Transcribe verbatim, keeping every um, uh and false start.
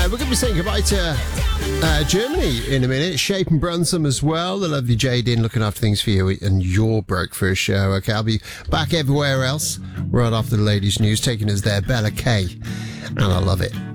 Uh, we're going to be saying goodbye to uh, Germany in a minute. Shape and Brunsum as well. The lovely Jadine looking after things for you and your broke for a show. Okay, I'll be back everywhere else right after the ladies' news, taking us there. Bella K. And I love it.